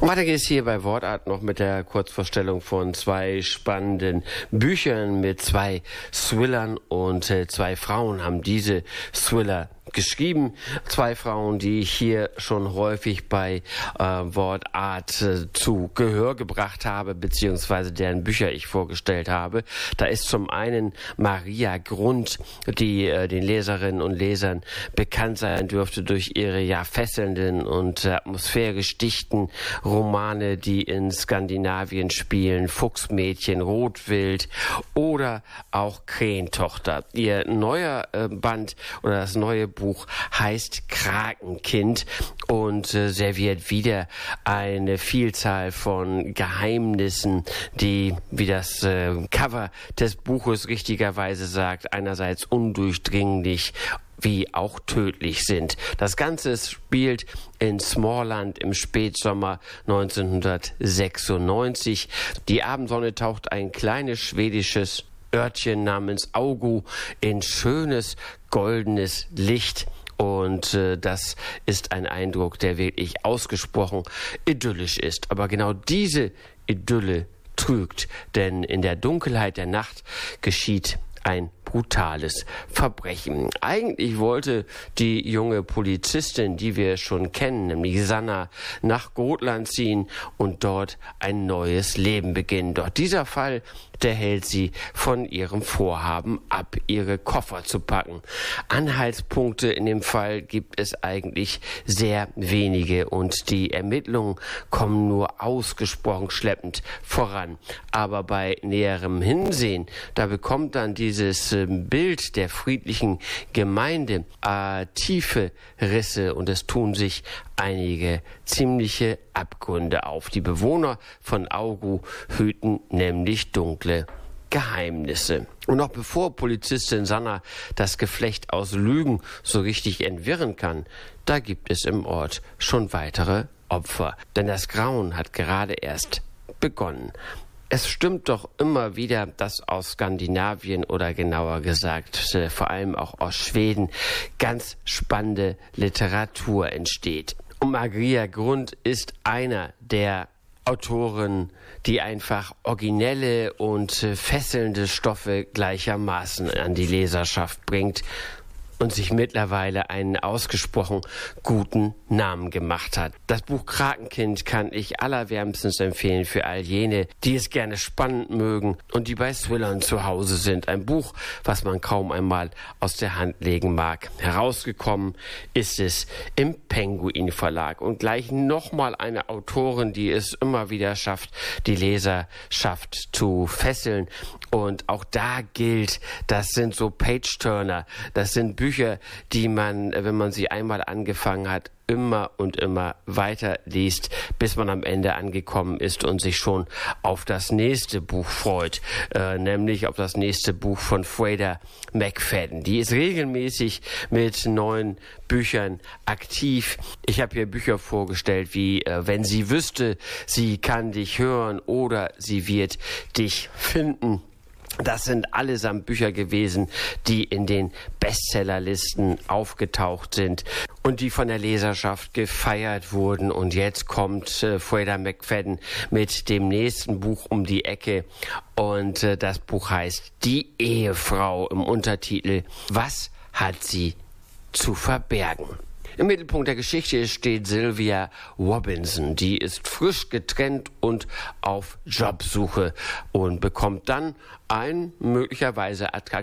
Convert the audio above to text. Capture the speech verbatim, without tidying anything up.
Weiter geht es hier bei Wortart noch mit der Kurzvorstellung von zwei spannenden Büchern mit zwei Thrillern, und äh, zwei Frauen haben diese Thriller geschrieben. Zwei Frauen, die ich hier schon häufig bei äh, Wortart äh, zu Gehör gebracht habe, beziehungsweise deren Bücher ich vorgestellt habe. Da ist zum einen Maria Grund, die äh, den Leserinnen und Lesern bekannt sein dürfte durch ihre ja fesselnden und äh, atmosphärisch dichten Romane, die in Skandinavien spielen, Fuchsmädchen, Rotwild oder auch Krähentochter. Ihr neuer äh, Band oder das neue Buch heißt Krakenkind und äh, serviert wieder eine Vielzahl von Geheimnissen, die, wie das äh, Cover des Buches richtigerweise sagt, einerseits undurchdringlich wie auch tödlich sind. Das Ganze spielt in Småland im Spätsommer neunzehnhundertsechsundneunzig. Die Abendsonne taucht ein kleines schwedisches Örtchen namens Augu in schönes goldenes Licht. Und äh, das ist ein Eindruck, der wirklich ausgesprochen idyllisch ist. Aber genau diese Idylle trügt, denn in der Dunkelheit der Nacht geschieht ein brutales Verbrechen. Eigentlich wollte die junge Polizistin, die wir schon kennen, nämlich Sanna, nach Gotland ziehen und dort ein neues Leben beginnen. Doch dieser Fall, der hält sie von ihrem Vorhaben ab, ihre Koffer zu packen. Anhaltspunkte in dem Fall gibt es eigentlich sehr wenige und die Ermittlungen kommen nur ausgesprochen schleppend voran. Aber bei näherem Hinsehen, da bekommt dann dieses äh, Bild der friedlichen Gemeinde äh, tiefe Risse und es tun sich einige ziemliche Abgründe auf. Die Bewohner von Augu hüten nämlich dunkle Geheimnisse. Und noch bevor Polizistin Sanna das Geflecht aus Lügen so richtig entwirren kann, da gibt es im Ort schon weitere Opfer. Denn das Grauen hat gerade erst begonnen. Es stimmt doch immer wieder, dass aus Skandinavien oder genauer gesagt äh, vor allem auch aus Schweden ganz spannende Literatur entsteht. Und Maria Grund ist einer der Autoren, die einfach originelle und äh, fesselnde Stoffe gleichermaßen an die Leserschaft bringt und sich mittlerweile einen ausgesprochen guten Namen gemacht hat. Das Buch Krakenkind kann ich allerwärmstens empfehlen für all jene, die es gerne spannend mögen und die bei Thrillern zu Hause sind. Ein Buch, was man kaum einmal aus der Hand legen mag. Herausgekommen ist es im Penguin Verlag und gleich nochmal eine Autorin, die es immer wieder schafft, die Leserschaft zu fesseln. Und auch da gilt, das sind so Page-Turner, das sind Bücher, Bücher, die man, wenn man sie einmal angefangen hat, immer und immer weiter liest, bis man am Ende angekommen ist und sich schon auf das nächste Buch freut, äh, nämlich auf das nächste Buch von Freida McFadden. Die ist regelmäßig mit neuen Büchern aktiv. Ich habe hier Bücher vorgestellt wie äh, Wenn sie wüsste, sie kann dich hören oder sie wird dich finden. Das sind allesamt Bücher gewesen, die in den Bestsellerlisten aufgetaucht sind und die von der Leserschaft gefeiert wurden. Und jetzt kommt äh, Freida McFadden mit dem nächsten Buch um die Ecke. Und äh, das Buch heißt Die Ehefrau im Untertitel. Was hat sie zu verbergen? Im Mittelpunkt der Geschichte steht Sylvia Robinson. Die ist frisch getrennt und auf Jobsuche und bekommt dann ein möglicherweise attraktives